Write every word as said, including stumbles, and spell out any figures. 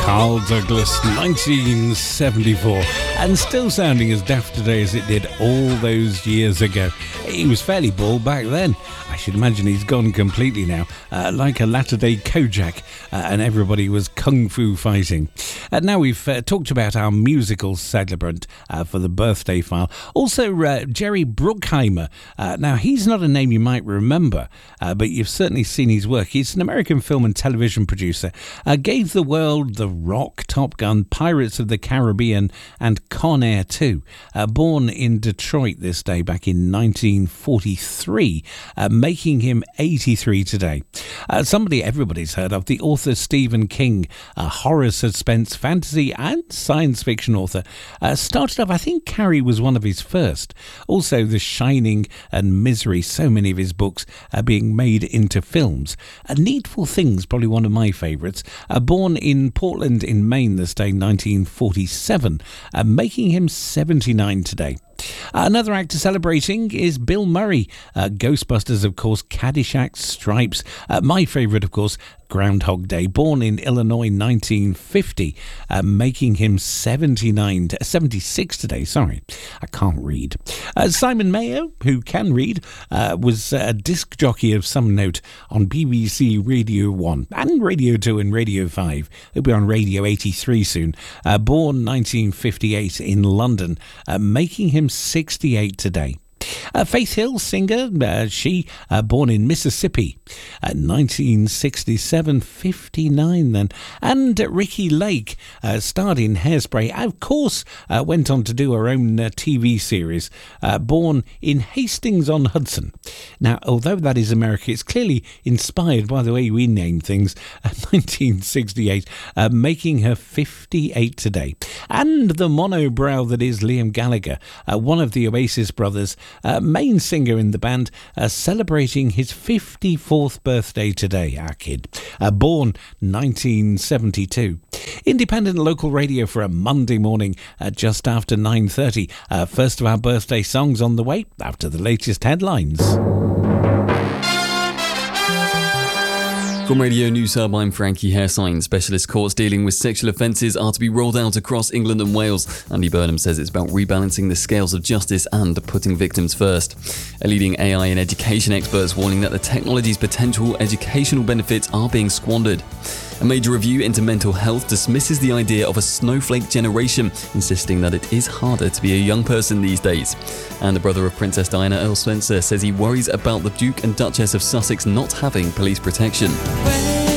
Carl Douglas, nineteen seventy-four, and still sounding as daft today as it did all those years ago. He was fairly bald back then. I should imagine he's gone completely now, uh, like a latter-day Kojak, uh, and everybody was kung fu fighting. Uh, now we've uh, talked about our musical celebrant uh, for the birthday file. Also, uh, Jerry Bruckheimer. Uh, now, he's not a name you might remember, uh, but you've certainly seen his work. He's an American film and television producer. Uh, gave the world The Rock, Top Gun, Pirates of the Caribbean, and Con Air two. Uh, born in Detroit this day back in nineteen forty-three, uh, making him eighty-three today. Uh, somebody everybody's heard of, the author Stephen King, a horror, suspense, fantasy and science fiction author. Uh, started off, I think Carrie was one of his first. Also The Shining and Misery, so many of his books are being made into films. A Needful Things, probably one of my favourites. Uh, born in Portland in Maine this day, nineteen forty-seven, uh, making him seventy-nine today. Another actor celebrating is Bill Murray. Uh, Ghostbusters, of course, Caddyshack, Stripes. Uh, my favourite, of course, Groundhog Day. Born in Illinois, nineteen fifty, uh, making him seventy-nine, seventy-six today. Sorry, I can't read. Uh, Simon Mayo, who can read, uh, was a disc jockey of some note on B B C Radio one and Radio two and Radio five. He'll be on Radio eighty-three soon. Uh, born nineteen fifty-eight in London, uh, making him sixty-eight today. Uh, Faith Hill, singer, uh, she uh, born in Mississippi, uh, nineteen sixty-seven, fifty-nine then. And uh, Ricki Lake uh, starred in Hairspray, of course, uh, went on to do her own uh, T V series, uh, born in Hastings-on-Hudson. Now, although that is America, it's clearly inspired by the way we name things. Uh, nineteen sixty-eight, uh, making her fifty-eight today. And the monobrow that is Liam Gallagher, uh, one of the Oasis brothers, Uh, main singer in the band, uh, celebrating his fifty-fourth birthday today, our kid. Uh, born nineteen seventy-two. Independent local radio for a Monday morning uh, just after nine thirty. Uh, first of our birthday songs on the way after the latest headlines. From Radio News Hub, I'm Frankie Hairsign. Specialist courts dealing with sexual offences are to be rolled out across England and Wales. Andy Burnham says it's about rebalancing the scales of justice and putting victims first. A leading A I and education expert is warning that the technology's potential educational benefits are being squandered. A major review into mental health dismisses the idea of a snowflake generation, insisting that it is harder to be a young person these days. And the brother of Princess Diana, Earl Spencer, says he worries about the Duke and Duchess of Sussex not having police protection.